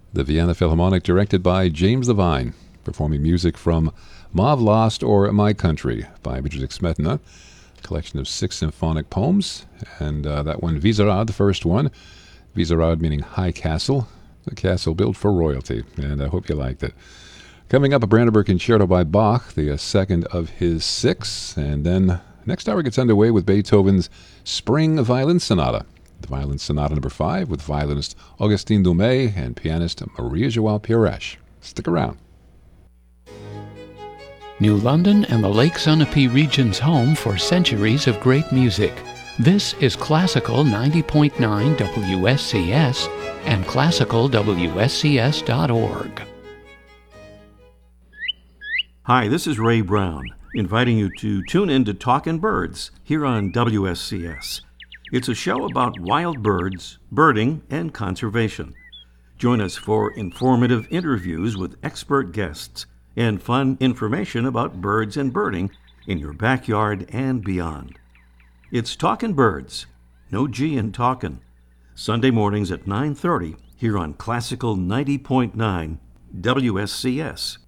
The Vienna Philharmonic, directed by James Levine, performing music from Ma Vlast or My Country by Bedřich Smetana, a collection of 6 symphonic poems, and that one, Vyšehrad, the first one. Vyšehrad meaning high castle, a castle built for royalty, and I hope you liked it. Coming up, a Brandenburg Concerto by Bach, the second of his 6, and then next hour gets underway with Beethoven's Spring Violin Sonata. The Violin Sonata number 5 with violinist Augustin Dumay and pianist Maria João Pires. Stick around. New London and the Lake Sunapee region's home for centuries of great music. This is Classical 90.9 WSCS and classicalwscs.org. Hi, this is Ray Brown, inviting you to tune in to Talkin' Birds here on WSCS. It's a show about wild birds, birding, and conservation. Join us for informative interviews with expert guests and fun information about birds and birding in your backyard and beyond. It's Talkin' Birds, no G in talkin', Sunday mornings at 9:30 here on Classical 90.9 WSCS.